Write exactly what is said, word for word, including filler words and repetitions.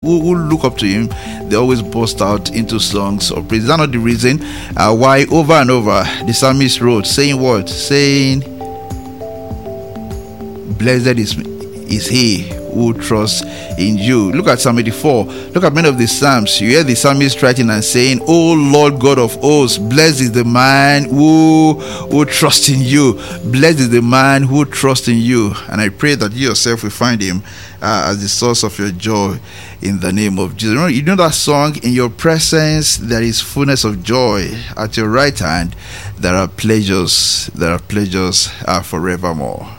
who, who look up to him, they always burst out into songs of praise. Is that not the reason uh, why over and over the psalmist wrote, saying what? Saying, blessed is, is he who trusts in you. Look at Psalm eighty-four. Look at many of the Psalms. You hear the psalmist writing and saying, "O Lord God of hosts, blessed is the man who who trusts in you. Blessed is the man who trusts in you." And I pray that you yourself will find him uh, as the source of your joy in the name of Jesus. You know, you know that song, "In your presence there is fullness of joy. At your right hand there are pleasures, there are pleasures uh, forevermore."